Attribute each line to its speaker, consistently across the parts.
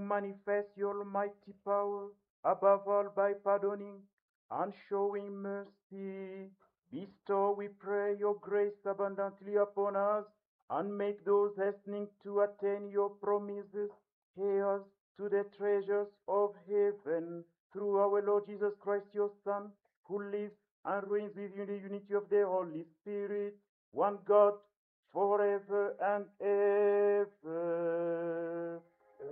Speaker 1: manifest your almighty power, above all by pardoning and showing mercy. Bestow, we pray, your grace abundantly upon us, and make those hastening to attain your promises heirs to the treasures of heaven, through our Lord Jesus Christ, your Son, who lives and reigns with you in the unity of the Holy Spirit, one God, forever and ever.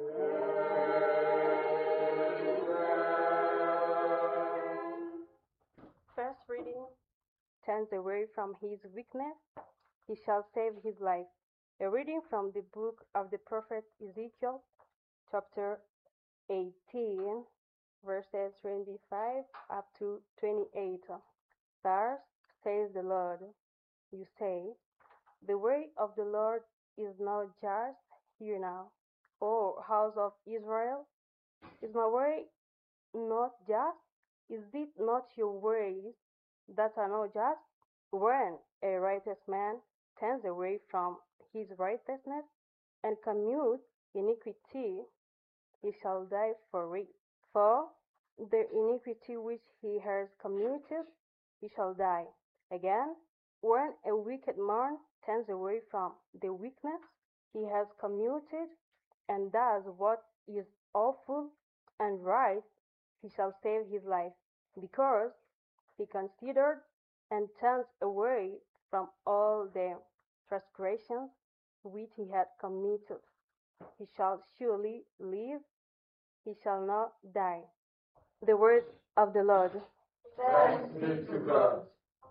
Speaker 2: First reading, turns away from his weakness, he shall save his life. A reading from the book of the prophet Ezekiel, chapter 18, verses 25 up to 28. Thus says the Lord, you say, the way of the Lord is not just. Hear now, O house of Israel, is my way not just? Is it not your ways that are not just? When a righteous man turns away from his righteousness and commutes iniquity, he shall die for it. For the iniquity which he has committed, he shall die. Again, when a wicked man turns away from the wickedness he has committed and does what is awful and right, he shall save his life, because he considered and turns away from all the transgressions which he had committed. He shall surely live, he shall not die. The word of the Lord.
Speaker 3: Thanks be to God.